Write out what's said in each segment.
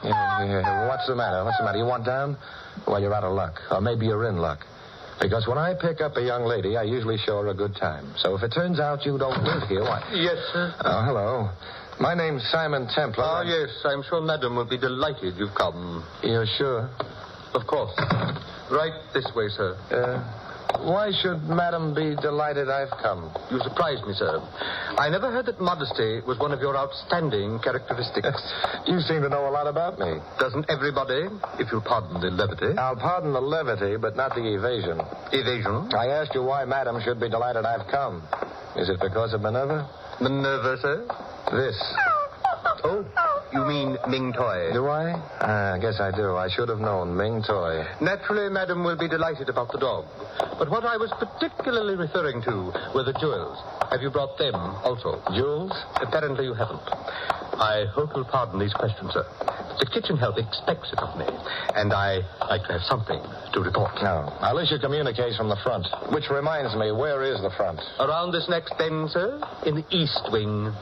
Yeah, what's the matter? You want down? Well, you're out of luck. Or maybe you're in luck. Because when I pick up a young lady, I usually show her a good time. So if it turns out you don't live here, why... Yes, sir. Oh, hello. My name's Simon Templar. Oh, yes. I'm sure Madam will be delighted you've come. You're sure? Of course. Right this way, sir. Why should Madam be delighted I've come? You surprised me, sir. I never heard that modesty was one of your outstanding characteristics. You seem to know a lot about me. Doesn't everybody, if you'll pardon the levity? I'll pardon the levity, but not the evasion. Evasion? I asked you why Madam should be delighted I've come. Is it because of Minerva? Minerva, sir? This. Oh, you mean Ming Toy? Do I? I guess I do. I should have known. Ming Toy. Naturally, Madam will be delighted about the dog. But what I was particularly referring to were the jewels. Have you brought them also? Jewels? Apparently you haven't. I hope you'll pardon these questions, sir. The kitchen help expects it of me, and I like to have something to report. No. I'll issue communiques from the front. Which reminds me, where is the front? Around this next bend, sir, in the east wing.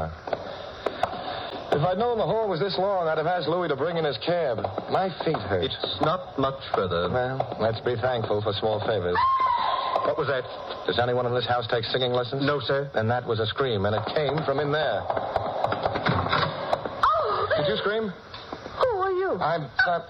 If I'd known the hall was this long, I'd have asked Louis to bring in his cab. My feet hurt. It's not much further. Well, let's be thankful for small favors. What was that? Does anyone in this house take singing lessons? No, sir. Then that was a scream, and it came from in there. Oh! Did you scream? Who are you? I'm...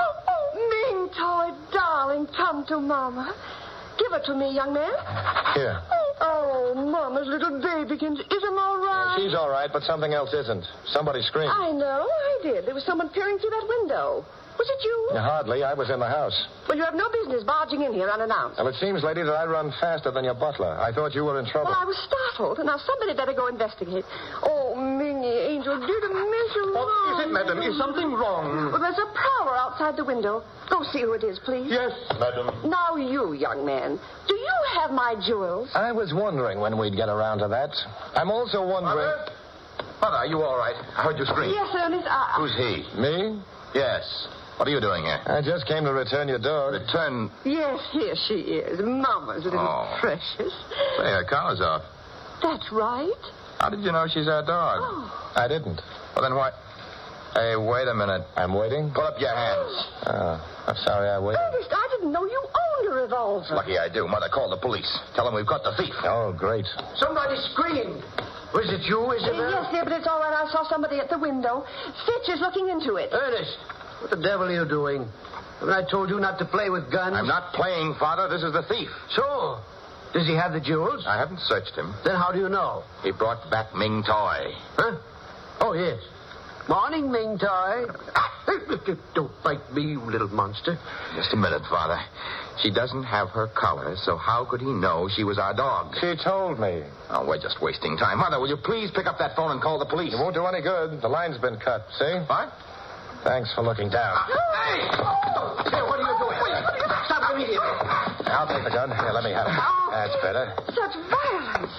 Ming Toy, darling, come to Mama. Give her to me, young man. Here. Oh, Mama's little babykins. Is him all right? She's all right, but something else isn't. Somebody screamed. I know, I did. There was someone peering through that window. Was it you? Hardly. I was in the house. Well, you have no business barging in here unannounced. Well, it seems, lady, that I run faster than your butler. I thought you were in trouble. Well, I was startled. Now, somebody better go investigate. Oh, Mingy, Angel, did a miss you. What is it, Madam? Is something wrong? Well, there's a prowler outside the window. Go see who it is, please. Yes, Madam. Now, you, young man, do you have my jewels? I was wondering when we'd get around to that. I'm also wondering... Mother, are you all right? I heard you scream. Yes, Ernest, Who's he? Me? Yes. What are you doing here? I just came to return your dog. Return... Yes, here she is. Mama's little precious. Say, her collar's off. That's right. How did you know she's our dog? Oh. I didn't. Well, then why... Hey, wait a minute. I'm waiting? Put up your hands. I'm sorry I waited. Ernest, I didn't know you owned a revolver. Lucky I do. Mother, call the police. Tell them we've got the thief. Oh, great. Somebody screamed. Was it you, Isabel? Yes, dear, but it's all right. I saw somebody at the window. Fitch is looking into it. Ernest, what the devil are you doing? Haven't I told you not to play with guns? I'm not playing, Father. This is the thief. So, does he have the jewels? I haven't searched him. Then how do you know? He brought back Ming Toy. Huh? Oh, yes. Morning, Ming Toy. Don't bite me, you little monster. Just a minute, Father. She doesn't have her collar, so how could he know she was our dog? She told me. Oh, we're just wasting time. Mother, will you please pick up that phone and call the police? It won't do any good. The line's been cut. See? What? Thanks for looking down. Hey! Hey, what are you doing? Stop immediately. I'll take the gun. Here, let me have it. That's better. Such violence.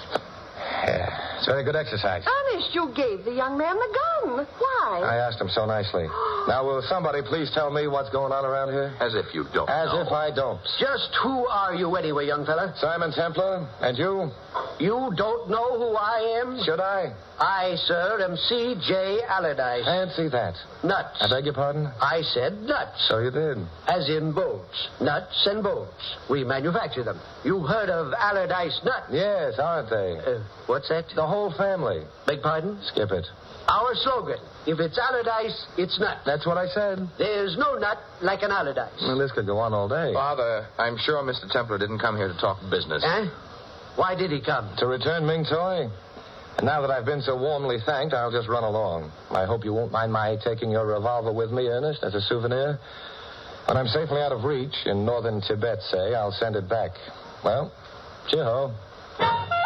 Yeah, it's very good exercise. Ernest, you gave the young man the gun. Why? I asked him so nicely. Now, will somebody please tell me what's going on around here? As if you don't As know. if I don't. Just who are you anyway, young fella? Simon Templar, and you? You don't know who I am? Should I? I, sir, am C.J. Allardyce. Fancy that. Nuts. I beg your pardon? I said nuts. So you did. As in bolts. Nuts and bolts. We manufacture them. You heard of Allardyce nuts? Yes, aren't they? What's that? The whole family. Beg pardon? Skip it. Our slogan. If it's Allardyce, it's nut. That's what I said. There's no nut like an Allardyce. Well, this could go on all day. Father, I'm sure Mr. Templar didn't come here to talk business. Eh? Why did he come? To return Ming Toy? And now that I've been so warmly thanked, I'll just run along. I hope you won't mind my taking your revolver with me, Ernest, as a souvenir. When I'm safely out of reach, in northern Tibet, say, I'll send it back. Well, cheer-ho.